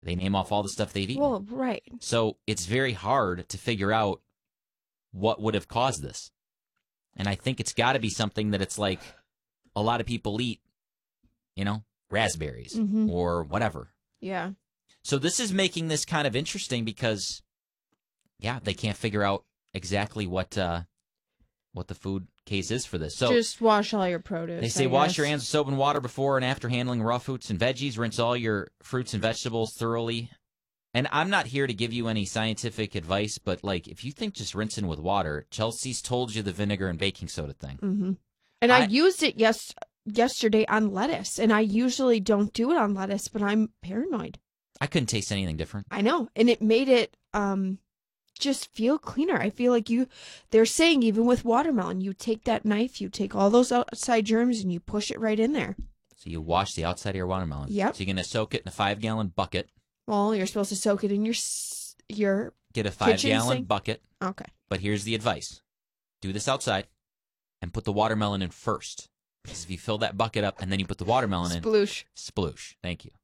They name off all the stuff they've eaten. Well, right. So it's very hard to figure out what would have caused this. And I think it's got to be something that it's like a lot of people eat, raspberries or whatever. Yeah. So this is making this kind of interesting because, they can't figure out exactly what the food case is for this. So just wash all your produce. They say wash your hands with soap and water before and after handling raw fruits and veggies. Rinse all your fruits and vegetables thoroughly. And I'm not here to give you any scientific advice, but if you think just rinsing with water, Chelsea's told you the vinegar and baking soda thing. Mm-hmm. And I used it yesterday on lettuce, and I usually don't do it on lettuce, but I'm paranoid. I couldn't taste anything different. I know, and it made it just feel cleaner. I feel like they're saying even with watermelon, you take that knife, you take all those outside germs, and you push it right in there. So you wash the outside of your watermelon. Yep. So you're going to soak it in a 5-gallon bucket. Well, you're supposed to soak it in your Get a 5-gallon bucket. Okay. But here's the advice. Do this outside and put the watermelon in first. Because if you fill that bucket up and then you put the watermelon in. Sploosh. Sploosh. Thank you.